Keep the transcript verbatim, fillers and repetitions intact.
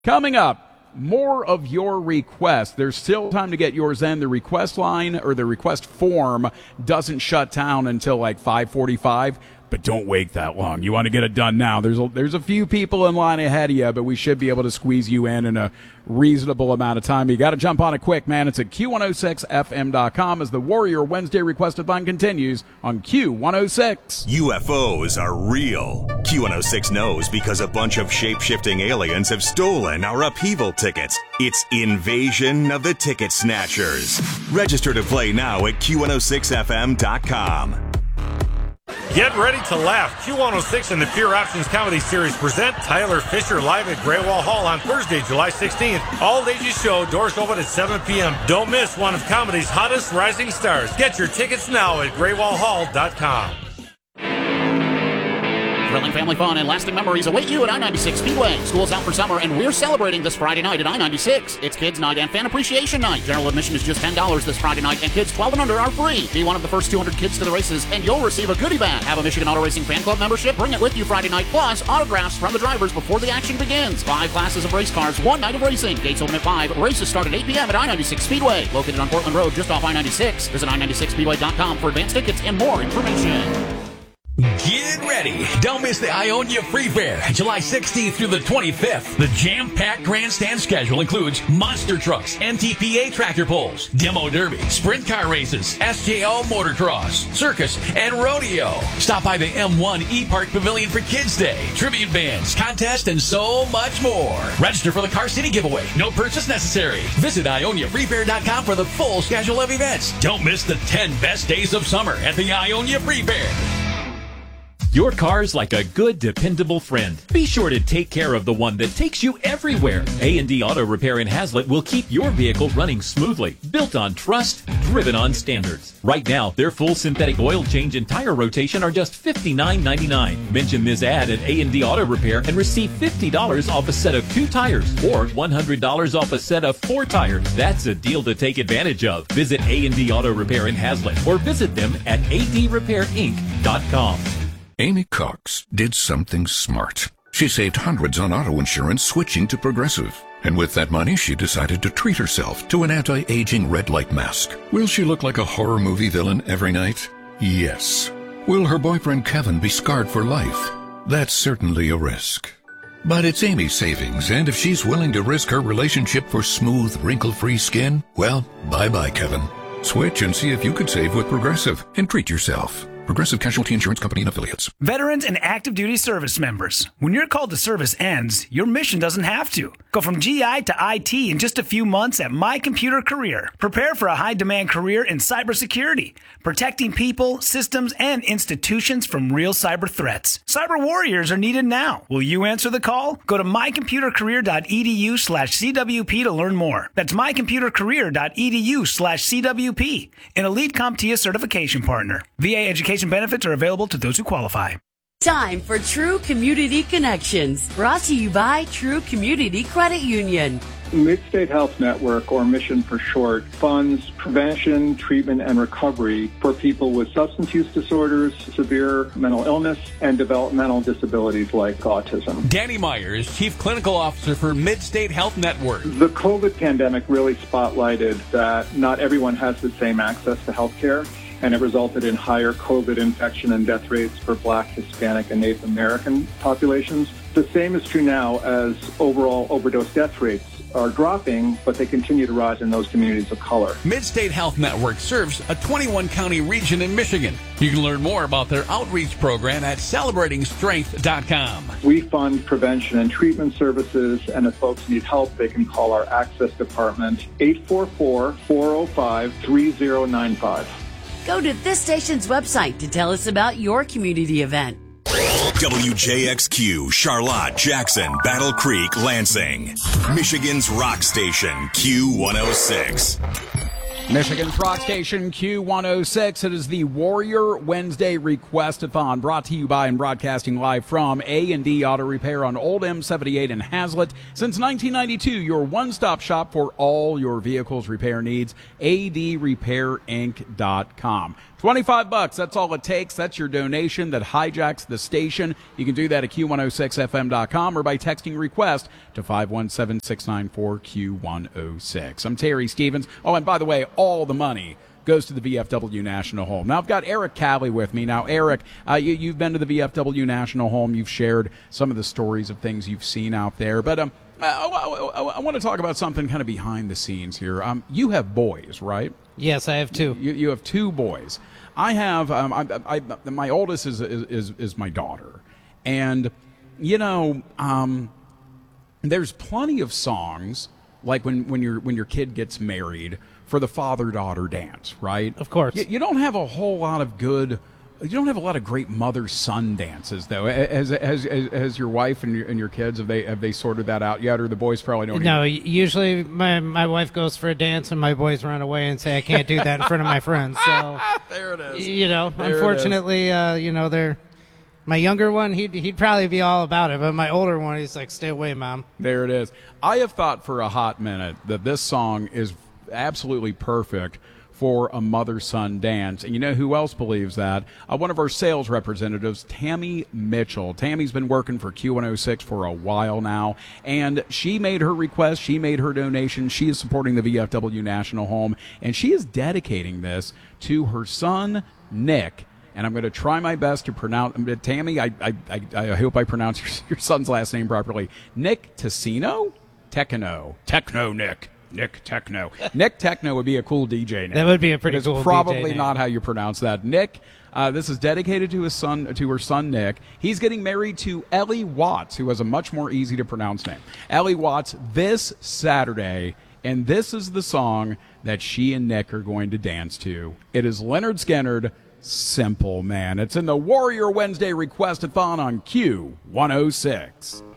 Coming up, more of your requests. There's still time to get yours in. The request line or the request form doesn't shut down until like five forty-five, but don't wait that long. You want to get it done now. There's a, there's a few people in line ahead of you, but we should be able to squeeze you in in a reasonable amount of time. You got to jump on it quick, man. It's at Q one oh six F M dot com as the Warrior Wednesday requested line continues on Q one oh six. U F Os are real. Q one oh six knows because a bunch of shape-shifting aliens have stolen our upheaval tickets. It's Invasion of the Ticket Snatchers. Register to play now at Q one oh six F M dot com. Get ready to laugh. Q one oh six and the Pure Options Comedy Series present Tyler Fisher live at Greywall Hall on Thursday, July sixteenth. All ages show, doors open at seven p.m. Don't miss one of comedy's hottest rising stars. Get your tickets now at greywall hall dot com. Thrilling family fun and lasting memories await you at I ninety-six Speedway. School's out for summer, and we're celebrating this Friday night at I ninety-six. It's Kids Night and Fan Appreciation Night. General admission is just ten dollars this Friday night, and kids twelve and under are free. Be one of the first two hundred kids to the races, and you'll receive a goodie bag. Have a Michigan Auto Racing Fan Club membership? Bring it with you Friday night, plus autographs from the drivers before the action begins. Five classes of race cars, one night of racing. Gates open at five. Races start at eight p.m. at I ninety-six Speedway. Located on Portland Road, just off I ninety-six. Visit I ninety-six speedway dot com for advanced tickets and more information. Get ready. Don't miss the Ionia Free Fair, July sixteenth through the twenty-fifth. The jam-packed grandstand schedule includes monster trucks, N T P A tractor pulls, demo derby, sprint car races, S J O motocross, circus, and rodeo. Stop by the M one E-Park Pavilion for Kids Day, tribute bands, contest, and so much more. Register for the Car City giveaway. No purchase necessary. Visit Ionia Free Fair dot com for the full schedule of events. Don't miss the ten best days of summer at the Ionia Free Fair. Your car's like a good, dependable friend. Be sure to take care of the one that takes you everywhere. A and D Auto Repair in Hazlet will keep your vehicle running smoothly. Built on trust, driven on standards. Right now, their full synthetic oil change and tire rotation are just fifty-nine ninety-nine. Mention this ad at A and D Auto Repair and receive fifty dollars off a set of two tires or one hundred dollars off a set of four tires. That's a deal to take advantage of. Visit A and D Auto Repair in Hazlet or visit them at A D repair inc dot com. Amy Cox did something smart. She saved hundreds on auto insurance switching to Progressive. And with that money, she decided to treat herself to an anti-aging red light mask. Will she look like a horror movie villain every night? Yes. Will her boyfriend Kevin be scarred for life? That's certainly a risk. But it's Amy's savings, and if she's willing to risk her relationship for smooth, wrinkle-free skin, well, bye-bye, Kevin. Switch and see if you could save with Progressive and treat yourself. Progressive Casualty Insurance Company and Affiliates. Veterans and active duty service members. When your call to service ends, your mission doesn't have to. Go from G I to I T in just a few months at My Computer Career. Prepare for a high-demand career in cybersecurity, protecting people, systems, and institutions from real cyber threats. Cyber warriors are needed now. Will you answer the call? Go to my computer career dot e d u slash c w p to learn more. That's my computer career dot e d u slash c w p, an Elite CompTIA certification partner. V A education benefits are available to those who qualify. Time for True Community Connections, brought to you by True Community Credit Union. Mid-State Health Network, or Mission for short, funds prevention, treatment, and recovery for people with substance use disorders, severe mental illness, and developmental disabilities like autism. Danny Myers, Chief Clinical Officer for Mid-State Health Network. The COVID pandemic really spotlighted that not everyone has the same access to health care, and it resulted in higher COVID infection and death rates for Black, Hispanic, and Native American populations. The same is true now as overall overdose death rates are dropping, but they continue to rise in those communities of color. Mid-State Health Network serves a twenty-one county region in Michigan. You can learn more about their outreach program at celebrating strength dot com. We fund prevention and treatment services, and if folks need help, they can call our Access Department, eight four four, four oh five, three oh nine five. Go to this station's website to tell us about your community event. W J X Q, Charlotte, Jackson, Battle Creek, Lansing. Michigan's rock station, Q one oh six. Michigan's rock station Q one oh six. It is the Warrior Wednesday Request-a-thon, brought to you by and broadcasting live from A and D Auto Repair on Old M seventy-eight in Hazlet. Since nineteen ninety-two, your one-stop shop for all your vehicle's repair needs, A D repair inc dot com. twenty-five bucks, that's all it takes. That's your donation that hijacks the station. You can do that at Q one oh six F M dot com or by texting request to five one seven, six nine four, Q one oh six. I'm Terry Stevens. Oh, and by the way, all the money goes to the V F W National Home. Now, I've got Eric Calley with me. Now, Eric, uh, you, you've been to the V F W National Home. You've shared some of the stories of things you've seen out there. But um, I, I, I, I want to talk about something kind of behind the scenes here. Um, you have boys, right? Yes, I have two. You, you have two boys. I have, um, I, I, my oldest is, is, is my daughter. And, you know, um, there's plenty of songs, like when, when, your when your kid gets married, for the father-daughter dance, right? Of course. You, you don't have a whole lot of good, you don't have a lot of great mother-son dances, though. Has, has, has, has your wife and your, and your kids, have they have they sorted that out yet, or the boys probably don't? No, even... usually my, my wife goes for a dance and my boys run away and say, I can't do that in front of my friends. So there it is. You know, there unfortunately, uh, you know, they're, my younger one, he'd, he'd probably be all about it, but my older one, he's like, stay away, Mom. There it is. I have thought for a hot minute that this song is absolutely perfect for a mother-son dance. And you know who else believes that? Uh, one of our sales representatives, Tammy Mitchell. Tammy's been working for Q one oh six for a while now, and she made her request. She made her donation. She is supporting the V F W National Home, and she is dedicating this to her son, Nick. And I'm going to try my best to pronounce, Tammy, I, I, I, I hope I pronounce your, your son's last name properly. Nick Tessino? Techno. Techno Nick. Nick Techno. Nick Techno would be a cool D J name. That would be a pretty it's cool D J probably name. not how you pronounce that. Nick, uh, this is dedicated to his son, to her son Nick. He's getting married to Ellie Watts, who has a much more easy to pronounce name. Ellie Watts this Saturday, and this is the song that she and Nick are going to dance to. It is Leonard Skinner, Simple Man. It's in the Warrior Wednesday Request-a-thon on Q one oh six.